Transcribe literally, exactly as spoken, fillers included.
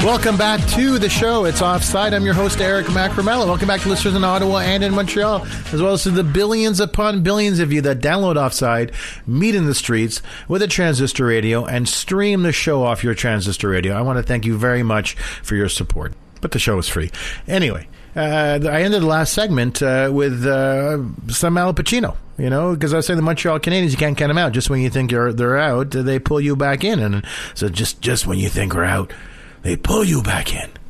Welcome back to the show. It's Offside. I'm your host, Eric Macramella. Welcome back to listeners in Ottawa and in Montreal, as well as to the billions upon billions of you that download Offside, meet in the streets with a transistor radio, and stream the show off your transistor radio. I want to thank you very much for your support. But the show is free. Anyway, uh, I ended the last segment uh, with uh, some Al Pacino. You know, because I was saying the Montreal Canadiens, you can't count them out. Just when you think you're, they're out, they pull you back in. And so just, just when you think we're out, they pull you back in.